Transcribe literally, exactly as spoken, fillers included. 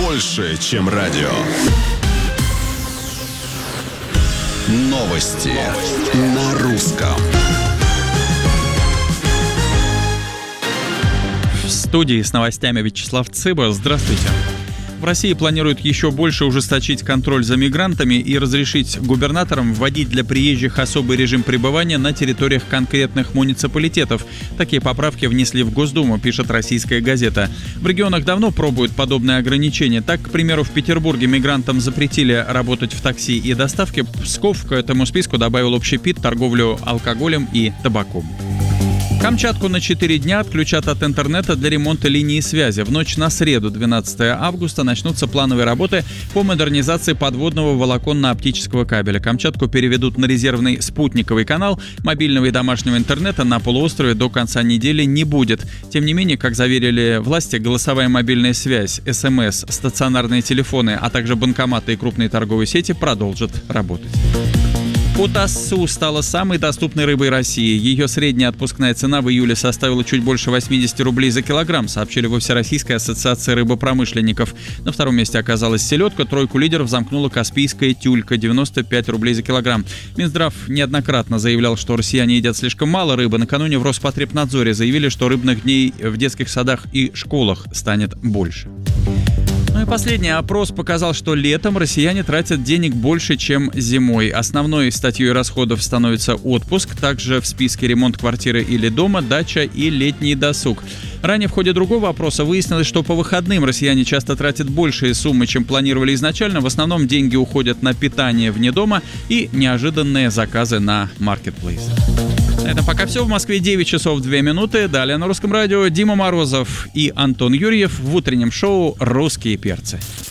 больше, чем радио. Новости, Новости. на русском. В студии с новостями Вячеслав Цыба. Здравствуйте. В России планируют еще больше ужесточить контроль за мигрантами и разрешить губернаторам вводить для приезжих особый режим пребывания на территориях конкретных муниципалитетов. Такие поправки внесли в Госдуму, пишет «Российская газета». В регионах давно пробуют подобные ограничения. Так, к примеру, в Петербурге мигрантам запретили работать в такси и доставке. Псков к этому списку добавил общепит, торговлю алкоголем и табаком. Камчатку на четыре дня отключат от интернета для ремонта линии связи. В ночь на среду, двенадцатого августа, начнутся плановые работы по модернизации подводного волоконно-оптического кабеля. Камчатку переведут на резервный спутниковый канал. Мобильного и домашнего интернета на полуострове до конца недели не будет. Тем не менее, как заверили власти, голосовая мобильная связь, СМС, стационарные телефоны, а также банкоматы и крупные торговые сети продолжат работать. Утасу стала самой доступной рыбой России. Ее средняя отпускная цена в июле составила чуть больше восемьдесят рублей за килограмм, сообщили во Всероссийской ассоциации рыбопромышленников. На втором месте оказалась селедка, тройку лидеров замкнула каспийская тюлька – девяносто пять рублей за килограмм. Минздрав неоднократно заявлял, что россияне едят слишком мало рыбы. Накануне в Роспотребнадзоре заявили, что рыбных дней в детских садах и школах станет больше. Ну и последний опрос показал, что летом россияне тратят денег больше, чем зимой. Основной статьей расходов становится отпуск, также в списке ремонт квартиры или дома, дача и летний досуг. Ранее в ходе другого опроса выяснилось, что по выходным россияне часто тратят большие суммы, чем планировали изначально. В основном деньги уходят на питание вне дома и неожиданные заказы на маркетплейсы. На этом пока все. В Москве девять часов две минуты. Далее на Русском радио Дима Морозов и Антон Юрьев в утреннем шоу «Русские перцы».